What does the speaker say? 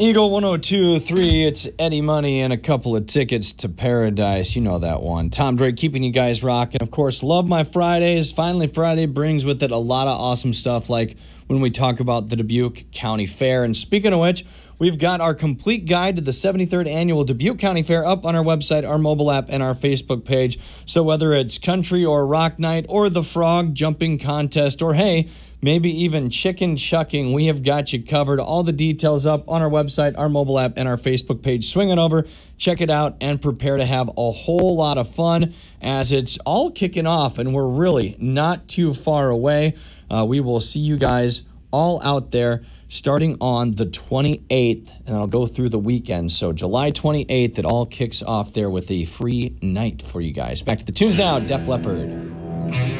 Eagle 102.3, it's Eddie Money and a couple of tickets to paradise. You know that one. Tom Drake keeping you guys rocking. Of course, love my Fridays. Finally, Friday brings with it a lot of awesome stuff like when we talk about the Dubuque County Fair. And speaking of which, we've got our complete guide to the 73rd Annual Dubuque County Fair up on our website, our mobile app, and our Facebook page. So whether it's country or rock night or the frog jumping contest or, hey, maybe even chicken shucking, we have got you covered. All the details up on our website, our mobile app, and our Facebook page. Swing it over, check it out, and prepare to have a whole lot of fun as it's all kicking off, and we're really not too far away. We will see you guys all out there starting on the 28th, and I'll go through the weekend. So July 28th, it all kicks off there with a free night for you guys. Back to the tunes now, Def Leppard.